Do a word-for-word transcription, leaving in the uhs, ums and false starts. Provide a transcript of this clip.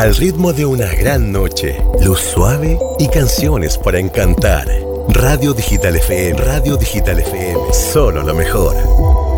Al ritmo de una gran noche, luz suave y canciones para encantar. Radio Digital F M, Radio Digital F M, solo lo mejor.